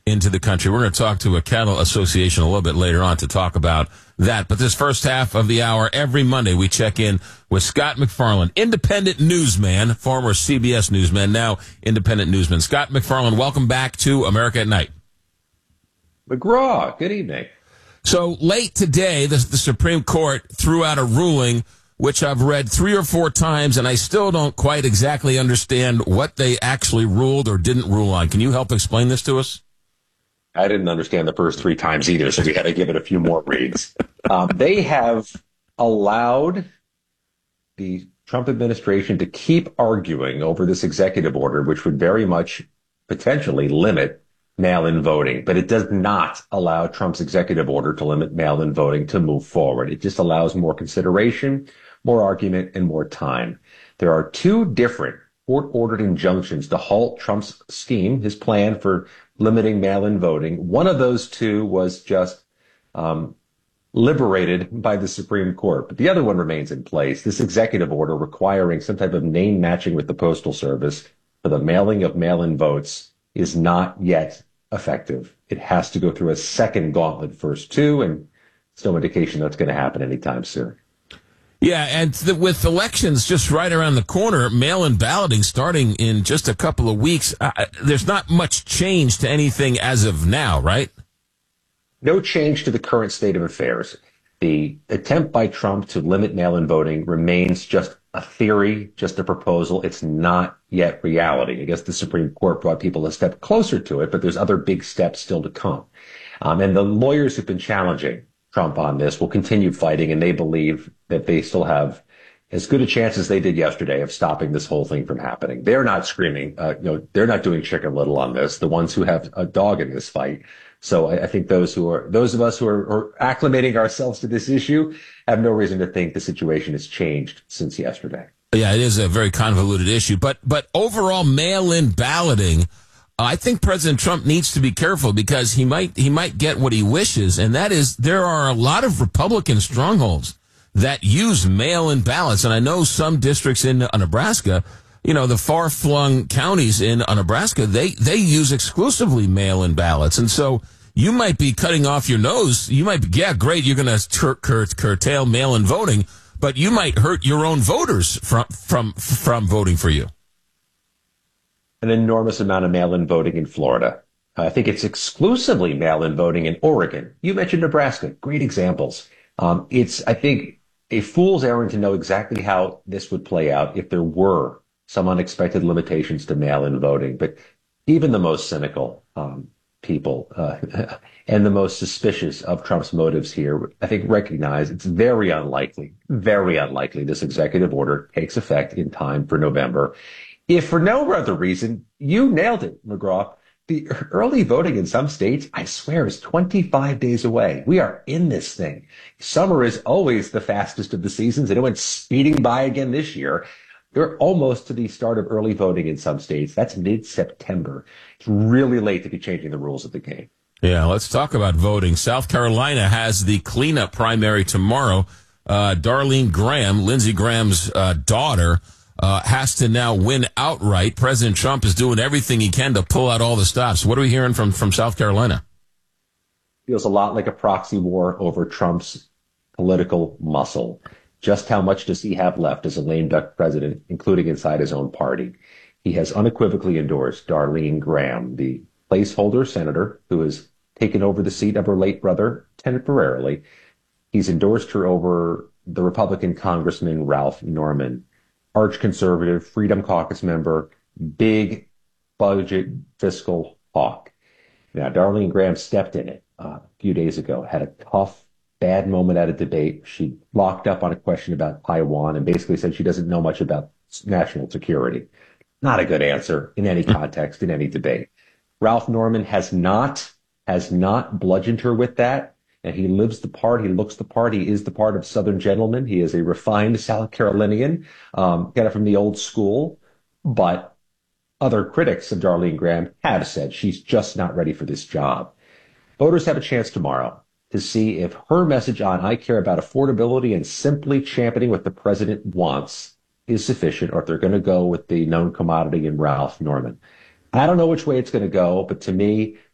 into the country. We're going to talk to a cattle association a little bit later on to talk about that. But this first half of the hour, every Monday, we check in with Scott MacFarlane, independent newsman, former CBS newsman, now independent newsman. Scott MacFarlane, welcome back to America at Night. McGraw, good evening. So late today, the Supreme Court threw out a ruling which I've read 3 or 4 times, and I still don't quite exactly understand what they actually ruled or didn't rule on. Can you help explain this to us? I didn't understand the first 3 times either, so we had to give it a few more reads. They have allowed the Trump administration to keep arguing over this executive order, which would very much potentially limit mail-in voting, but it does not allow Trump's executive order to limit mail-in voting to move forward. It just allows more consideration, more argument, and more time. There are 2 different court-ordered injunctions to halt Trump's scheme, his plan for limiting mail-in voting. One of those 2 was just liberated by the Supreme Court, but the other one remains in place. This executive order requiring some type of name matching with the Postal Service for the mailing of mail-in votes is not yet effective. It has to go through a second gauntlet first, too, and it's no indication that's going to happen anytime soon. Yeah, and with elections just right around the corner, mail-in balloting starting in just a couple of weeks, there's not much change to anything as of now, right? No change to the current state of affairs. The attempt by Trump to limit mail-in voting remains just a theory, just a proposal. It's not yet reality. I guess the Supreme Court brought people a step closer to it, but there's other big steps still to come. And the lawyers who've been challenging Trump on this will continue fighting, and they believe that they still have as good a chance as they did yesterday of stopping this whole thing from happening. They're not screaming, they're not doing Chicken Little on this, the ones who have a dog in this fight. So I think those of us who are acclimating ourselves to this issue have no reason to think the situation has changed since yesterday. Yeah, it is a very convoluted issue, but overall mail-in balloting, I think President Trump needs to be careful because he might get what he wishes, and that is there are a lot of Republican strongholds that use mail-in ballots, and I know some districts in Nebraska, the far-flung counties in Nebraska, they use exclusively mail-in ballots, and so you might be cutting off your nose. You might be, great, you're going to curtail mail-in voting, but you might hurt your own voters from voting for you. An enormous amount of mail-in voting in Florida. I think it's exclusively mail-in voting in Oregon. You mentioned Nebraska. Great examples. It's, I think, a fool's errand to know exactly how this would play out if there were some unexpected limitations to mail-in voting. But even the most cynical people and the most suspicious of Trump's motives here, I think, recognize it's very unlikely this executive order takes effect in time for November. If for no other reason, you nailed it, McGraw. The early voting in some states, I swear, is 25 days away. We are in this thing. Summer is always the fastest of the seasons, and it went speeding by again this year. They're almost to the start of early voting in some states. That's mid-September. It's really late to be changing the rules of the game. Yeah, let's talk about voting. South Carolina has the cleanup primary tomorrow. Darlene Graham, Lindsey Graham's daughter, has to now win outright. President Trump is doing everything he can to pull out all the stops. What are we hearing from South Carolina? Feels a lot like a proxy war over Trump's political muscle. Just how much does he have left as a lame duck president, including inside his own party? He has unequivocally endorsed Darlene Graham, the placeholder senator who has taken over the seat of her late brother temporarily. He's endorsed her over the Republican Congressman Ralph Norman, arch conservative, Freedom Caucus member, big budget fiscal hawk. Now, Darlene Graham stepped in it a few days ago, had a tough, bad moment at a debate. She locked up on a question about Taiwan and basically said she doesn't know much about national security. Not a good answer in any context, in any debate. Ralph Norman has not bludgeoned her with that. And he lives the part, he looks the part, he is the part of Southern gentleman. He is a refined South Carolinian, kind of from the old school. But other critics of Darlene Graham have said she's just not ready for this job. Voters have a chance tomorrow to see if her message on I care about affordability and simply championing what the president wants is sufficient, or if they're going to go with the known commodity in Ralph Norman. I don't know which way it's going to go, but to me,